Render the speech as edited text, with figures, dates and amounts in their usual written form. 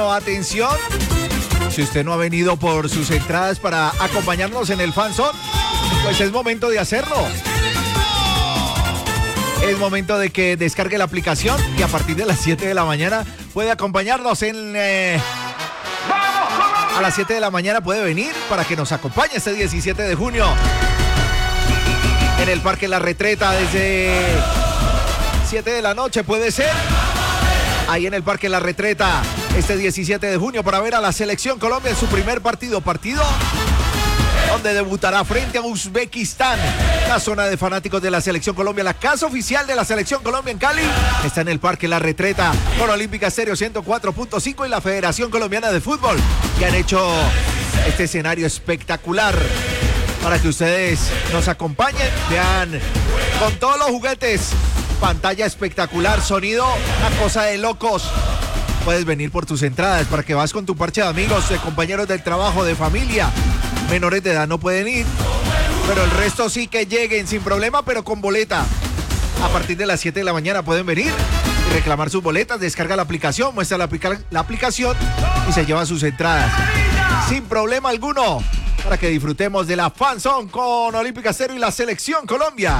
Pero atención, si usted no ha venido por sus entradas para acompañarnos en el Fan Zone, pues es momento de hacerlo. Es momento de que descargue la aplicación y a partir de las 7 de la mañana puede acompañarnos a las 7 de la mañana puede venir para que nos acompañe este 17 de junio en el Parque La Retreta desde 7 de la noche, puede ser. Ahí en el Parque La Retreta, este 17 de junio para ver a la Selección Colombia en su primer partido donde debutará frente a Uzbekistán. La zona de fanáticos de la Selección Colombia, la casa oficial de la Selección Colombia en Cali, está en el Parque La Retreta con Olímpica Estéreo 104.5 y la Federación Colombiana de Fútbol, que han hecho este escenario espectacular para que ustedes nos acompañen, vean con todos los juguetes, pantalla espectacular, sonido, una cosa de locos. Puedes venir por tus entradas para que vas con tu parche de amigos, de compañeros del trabajo, de familia. Menores de edad no pueden ir, pero el resto sí que lleguen sin problema, pero con boleta. A partir de las 7 de la mañana pueden venir y reclamar sus boletas, descarga la aplicación, muestra la aplicación y se lleva sus entradas sin problema alguno para que disfrutemos de la Fan Zone con Olímpica Estéreo y la Selección Colombia.